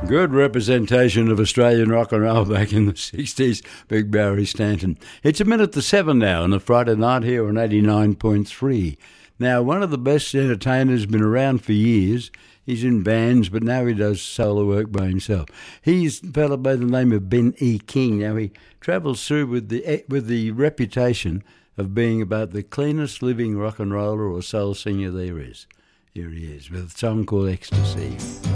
Good representation of Australian rock and roll back in the 60s, Big Barry Stanton. It's a minute to 7 now on a Friday night here on 89.3. Now, one of the best entertainers, been around for years. He's in bands, but now he does solo work by himself. He's a fellow by the name of Ben E. King. Now, he travels through with the reputation of being about the cleanest living rock and roller or soul singer there is. Here he is with a song called Ecstasy.